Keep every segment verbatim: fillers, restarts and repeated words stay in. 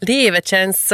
Livet känns uh,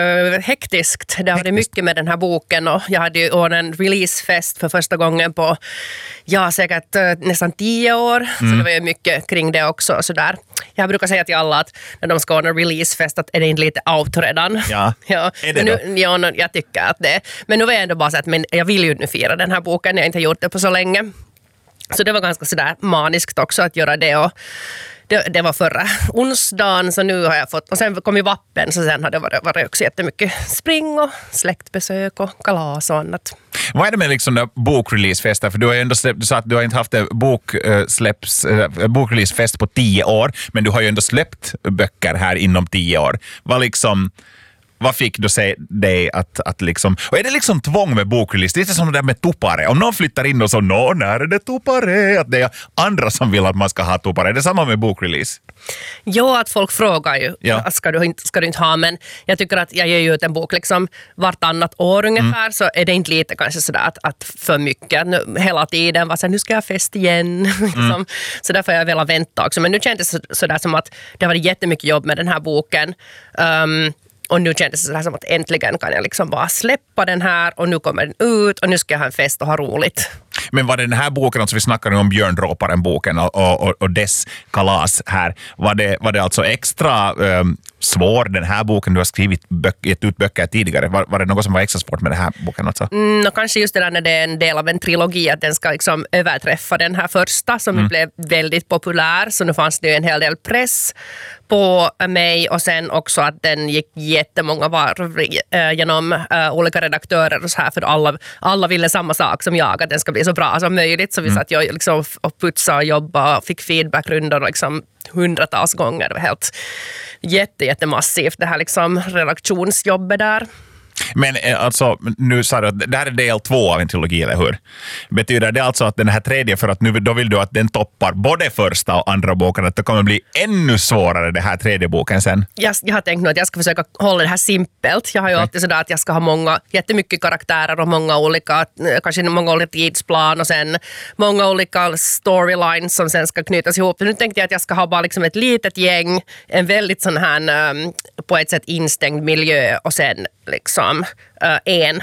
hektiskt. Det har varit mycket med den här boken och jag hade ju ordnat en releasefest för första gången på ja, säkert uh, nästan tio år. Mm. Så det var ju mycket kring det också. Så där. Jag brukar säga till alla att när de ska ordna releasefest att är det inte lite out redan. Ja, ja. är det nu, då? ja, jag tycker att det. Men nu var jag ändå bara så att men jag vill ju nu fira den här boken. Jag har inte gjort det på så länge. Så det var ganska sådär maniskt också att göra det och Det, det var förra onsdagen så nu har jag fått, och sen kom ju vappen så sen har det varit, varit också jättemycket spring och släktbesök och kalas och annat. Vad är det med liksom där bokreleasefester? För du har ju ändå släppt, du sa att du har inte haft en boksläpps, äh, bokreleasefest på tio år, men du har ju ändå släppt böcker här inom tio år. Vad liksom... Vad fick du säga dig att, att liksom... Och är det liksom tvång med bokrelease? Det är som det där med tupare. Om någon flyttar in och så, nå, när är det tupare? Att det är andra som vill att man ska ha tupare. Är det samma med bokrelease? Ja, att folk frågar ju. Ja. Ska, du inte, ska du inte ha? Men jag tycker att jag ger ju ut en bok liksom vartannat år ungefär. Mm. Så är det inte lite kanske sådär att, att för mycket. Nu, hela tiden var så nu ska jag fest igen. liksom. mm. Så därför har jag velat vänta också. Men nu kändes det sådär som att det har varit jättemycket jobb med den här boken. Um, Och nu kändes det så här som att äntligen kan jag liksom bara släppa den här och nu kommer den ut och nu ska jag ha en fest och ha roligt. Men var det den här boken, alltså vi snackar nu om Björndråparen-boken och, och, och dess kalas här, var det, var det alltså extra um, svår den här boken? Du har skrivit böck, gett ut böcker tidigare. Var, var det något som var extra svårt med den här boken? Alltså? Mm, och kanske just det där när det är en del av en trilogi att den ska liksom överträffa den här första som mm. blev väldigt populär. Så nu fanns det ju en hel del press på mig och sen också att den gick jättemånga varv äh, genom äh, olika redaktörer och så här för alla, alla ville samma sak som jag, att den ska bli så bra som möjligt. Så vi mm. satt jag liksom och putsade och jobbade och fick feedbackrundor och liksom hundratals gånger. Det var helt jätte, jättemassivt det här liksom redaktionsjobbet där. Men alltså, nu sa du att det här är del två av en trilogi, eller hur? Betyder det alltså att den här tredje, för att nu då vill du att den toppar både första och andra boken, att det kommer bli ännu svårare det här tredje boken sen? Jag, jag har tänkt nu att jag ska försöka hålla det här simpelt. Jag har ju alltid sådär att jag ska ha många, jättemycket karaktärer och många olika, kanske många olika tidsplan och sen många olika storylines som sen ska knytas ihop. Nu tänkte jag att jag ska ha bara liksom ett litet gäng, en väldigt sån här um, på ett sätt instängd miljö och sen liksom Uh, en,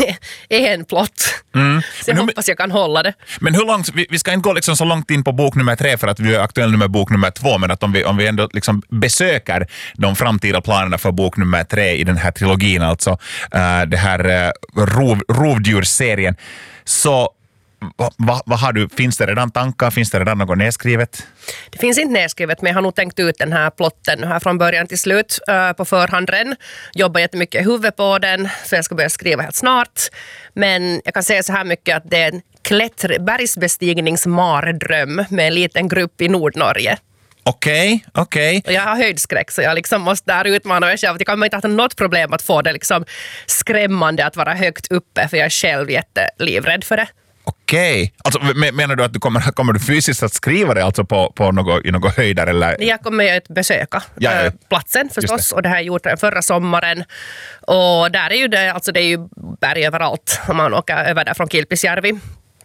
en plott. Mm. Så jag men, hoppas jag kan hålla det. Men hur långt, vi, vi ska inte gå liksom så långt in på bok nummer tre för att vi är aktuella med bok nummer två, men att om vi, om vi ändå liksom besöker de framtida planerna för bok nummer tre i den här trilogin, alltså uh, det här uh, rov, rovdjursserien, så vad va, va har du? Finns det redan tankar? Finns det redan något nedskrivet? Det finns inte nedskrivet, men jag har nog tänkt ut den här plotten här från början till slut uh, på förhand redan. Jobbar jättemycket i huvudet på den, så jag ska börja skriva helt snart. Men jag kan säga så här mycket att det är en klättr- bergsbestigningsmardröm med en liten grupp i Nordnorge. Okej, okay, okej. Okay. Och jag har höjdskräck så jag liksom måste där utmana mig själv. Jag kan inte ha något problem att få det liksom skrämmande att vara högt uppe, för jag är själv jättelivrädd för det. Okej. Alltså, menar du att du kommer, kommer du fysiskt att skriva det alltså på, på något, i något höjder? Eller? Jag kommer ju att besöka ja, ja. platsen förstås. Det. Och det här gjorde jag förra sommaren. Och där är ju det, alltså det är ju berg överallt om man åker över där från Kilpisjärvi.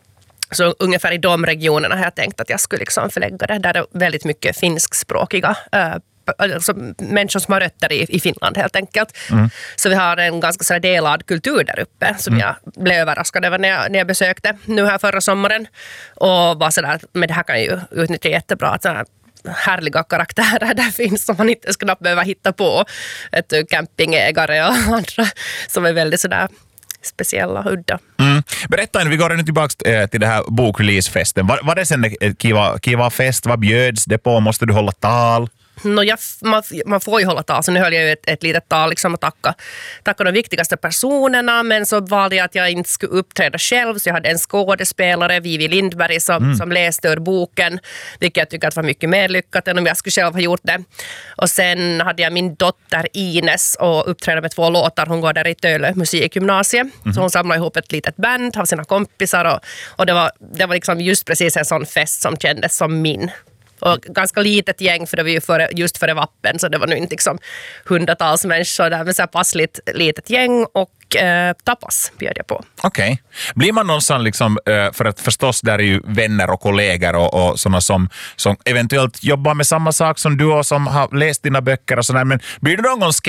Så ungefär i de regionerna har jag tänkt att jag skulle liksom förlägga det. Där är väldigt mycket finskspråkiga äh, alltså människor som har rötter i, i Finland helt enkelt. Mm. Så vi har en ganska så delad kultur där uppe som mm. jag blev överraskad över när jag, när jag besökte nu här förra sommaren. Och var sådär, men det här kan ju utnyttja jättebra att sådär härliga karaktärer där finns som man inte skulle behöva hitta på. Ett campingägare och andra som är väldigt sådär speciella och udda. Mm. Berätta, vi går nu tillbaka till det här bokreleasefesten. Var, var det sen en kiva, kiva fest? Vad bjöds det på? Måste du hålla tal? No, jag, man, man får ju hålla tal, så nu höll jag ju ett, ett litet tal liksom, och tacka, tacka de viktigaste personerna, men så valde jag att jag inte skulle uppträda själv, så jag hade en skådespelare, Vivi Lindberg, som, mm. som läste ur boken, vilket jag tycker att var mycket mer lyckat än om jag skulle själv ha gjort det. Och sen hade jag min dotter Ines och uppträdde med två låtar. Hon går där i Tölö musikgymnasium, mm. så hon samlade ihop ett litet band av sina kompisar och, och det var, det var liksom just precis en sån fest som kändes som min. Och ganska litet gäng, för det var ju före, just före vappen, så det var nu inte liksom hundratals människor där, men så här passligt litet gäng och eh, tapas bjöd jag på. Okej. Okay. Blir man någonstans liksom, för att förstås där är ju vänner och kollegor och, och sådana som, som eventuellt jobbar med samma sak som du och som har läst dina böcker och sådär, men blir du någon gång